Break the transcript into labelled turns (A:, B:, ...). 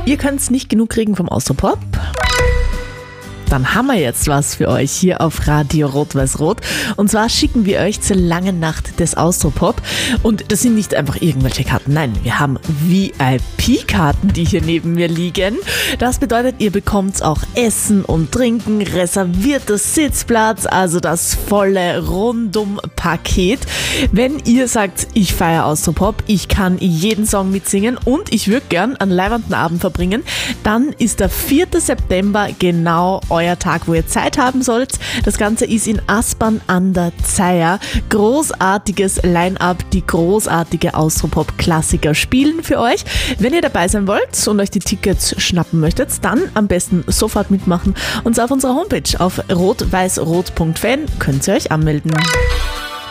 A: Ihr könnt es nicht genug kriegen vom Austropop? Dann haben wir jetzt was für euch hier auf Radio Rot-Weiß-Rot. Und zwar schicken wir euch zur langen Nacht des Austropop. Und das sind nicht einfach irgendwelche Karten. Nein, wir haben VIP-Karten, die hier neben mir liegen. Das bedeutet, ihr bekommt auch Essen und Trinken, reserviertes Sitzplatz, also das volle Rundum-Paket. Wenn ihr sagt, ich feiere Austropop, ich kann jeden Song mitsingen und ich würde gern einen leibenden Abend verbringen, dann ist der 4. September genau euer Tag, wo ihr Zeit haben sollt. Das Ganze ist in Aspern an der Zeier. Großartiges Line-Up, die großartige Austropop-Klassiker spielen für euch. Wenn ihr dabei sein wollt und euch die Tickets schnappen möchtet, dann am besten sofort mitmachen und auf unserer Homepage auf rot-weiß-rot.fan könnt ihr euch anmelden.